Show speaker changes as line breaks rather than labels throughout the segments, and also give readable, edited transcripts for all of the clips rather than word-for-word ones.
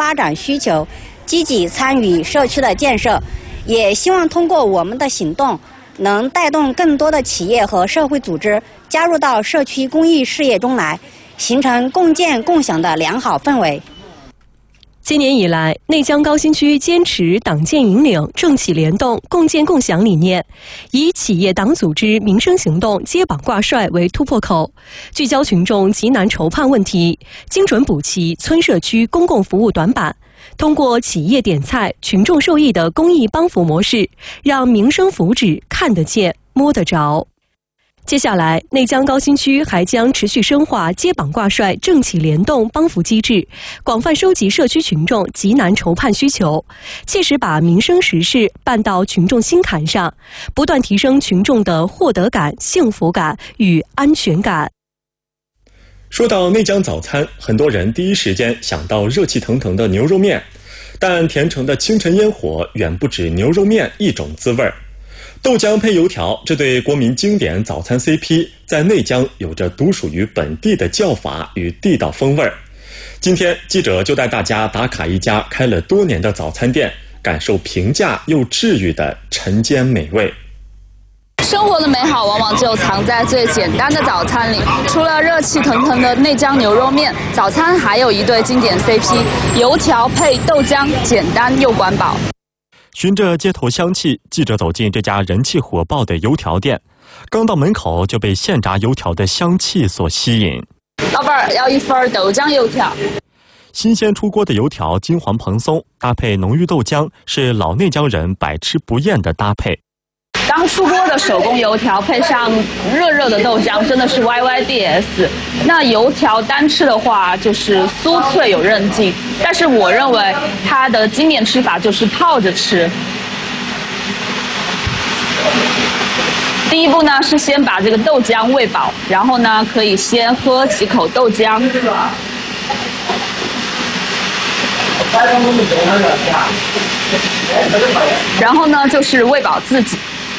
发展需求，积极参与社区的建设。也希望通过我们的行动，能带动更多的企业和社会组织加入到社区公益事业中来，形成共建共享的良好氛围。
今年以来，内江高新区坚持党建引领、政企联动、共建共享理念，以企业党组织民生行动接榜挂帅为突破口，聚焦群众急难愁盼问题，精准补齐村社区公共服务短板。通过企业点菜、群众受益的公益帮扶模式，让民生福祉看得见、摸得着。接下来，内江高新区还将持续深化接榜挂帅、政企联动帮扶机制，广泛收集社区群众急难愁盼需求，切实把民生实事办到群众心坎上，不断提升群众的获得感、幸福感与安全感。
说到内江早餐，很多人第一时间想到热气腾腾的牛肉面，但甜橙的清晨烟火远不止牛肉面一种滋味儿。豆浆配油条，这对国民经典早餐 CP 在内江有着独属于本地的叫法与地道风味儿。今天记者就带大家打卡一家开了多年的早餐店，感受平价又治愈的晨间美味。
生活的美好往往就藏在最简单的早餐里。除了热气腾腾的内江牛肉面，早餐还有一对经典 CP： 油条配豆浆，简单又管饱。
循着街头香气，记者走进这家人气火爆的油条店，刚到门口就被现炸油条的香气所吸引。
老板，要一份豆浆油条。
新鲜出锅的油条金黄蓬松，搭配浓郁豆浆，是老内江人百吃不厌的搭配。
刚出锅的手工油条配上热热的豆浆，真的是 YYDS。那油条单吃的话，就是酥脆有韧劲，但是我认为它的经典吃法就是泡着吃。第一步呢是先把这个豆浆喂饱，然后呢可以先喝几口豆浆。然后呢就是喂饱自己。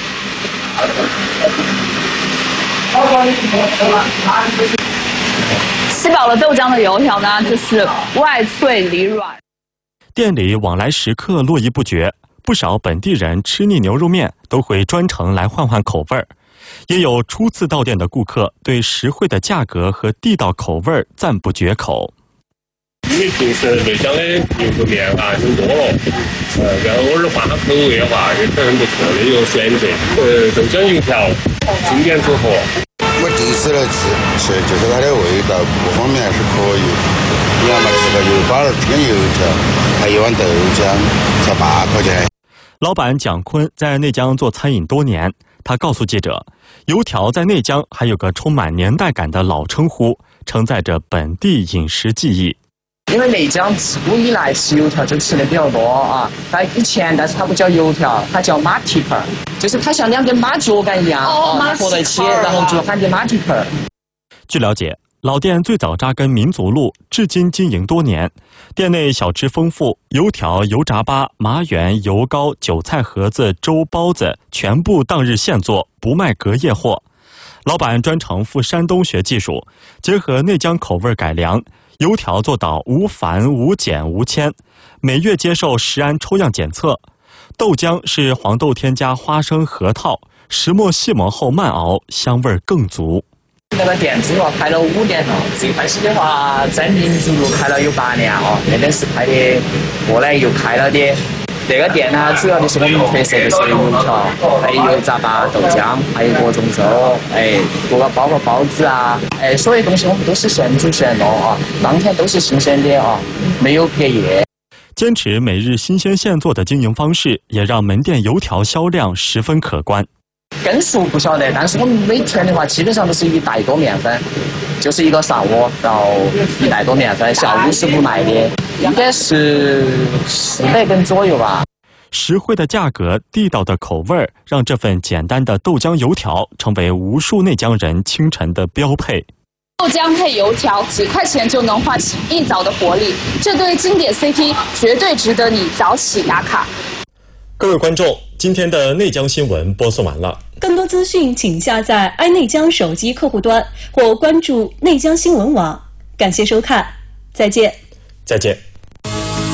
吸饱了豆浆的油条呢，就是外脆里软。
店里往来食客络绎不绝，不少本地人吃腻牛肉面都会专程来换换口味儿，也有初次到店的顾客对实惠的价格和地道口味赞不绝口。
因为平时内江的牛肉面啊很多了，然后偶尔换下口味的话也是很不错的一个选择。豆浆油条经典组合。
我第一次来吃就是它的味道各方面是可以。你要么吃个油包吃个油条，还一碗豆浆才8块钱。
老板蒋坤在内江做餐饮多年，他告诉记者，油条在内江还有个充满年代感的老称呼，承载着本地饮食记忆。
因为内江自古以来吃油条就吃的比较多啊，它以前但是它不叫油条，它叫马蹄盆，就是它像两根马脚杆一样合在一起，然后就喊的马蹄盆。
据了解，老店最早扎根民族路，至今经营多年。店内小吃丰富，油条、油炸粑、麻圆、油糕、韭菜盒子、粥、包子，全部当日现做，不卖隔夜货。老板专程赴山东学技术，结合内江口味改良，油条做到无繁无碱无铅，每月接受食安抽样检测。豆浆是黄豆添加花生、核桃，石磨细磨后慢熬，香味更足。
那个店子话开了5年了，最开始的话在民族路开了有8年哦，那边是开的，后来又开了的。这个店呢，主要就是我们特色就是油条，还有油炸粑、豆浆，还有各种粥，包括包子啊，所有东西我们都是现煮现弄啊，当天都是新鲜的啊，没有隔夜。
坚持每日新鲜现做的经营方式，也让门店油条销量十分可观。
根数不晓得，但是我们每天的话，基本上都是1袋多面粉，就是一个上午到1袋多面粉，下午是不卖的，应该是400根左右吧。
实惠的价格、地道的口味，让这份简单的豆浆油条成为无数内江人清晨的标配。
豆浆配油条，几块钱就能唤起一早的活力，这对经典 CP 绝对值得你早起打卡。
各位观众，今天的内江新闻播送完了。
更多资讯请下载爱内江手机客户端或关注内江新闻网。感谢收看，再见。
再见。